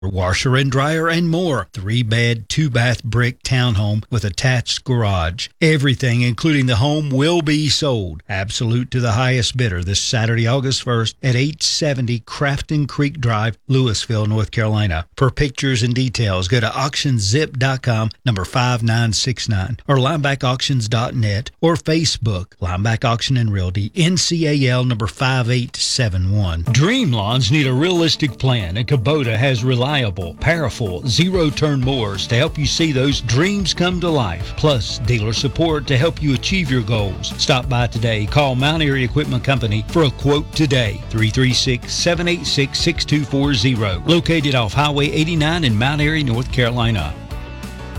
washer and dryer, and more. 3-bed, 2-bath brick townhome with attached garage. Everything, including the home, will be sold. Absolute to the highest bidder this Saturday, August 1st at 870 Crafton Creek Drive, Louisville, North Carolina. For pictures and details, go to auctionzip.com, number 5969, or linebackauctions.net, or Facebook, Lineback Auction and Realty, NCAL number 5871. Dream lawns need a realistic plan, and Kubota has reliable, powerful, zero-turn mowers to help you see those dreams come to life. Plus, dealer support to help you achieve your goals. Stop by today. Call Mount Airy Equipment Company for a quote today. 336-786-6240. Located off Highway 89 in Mount Airy, North Carolina.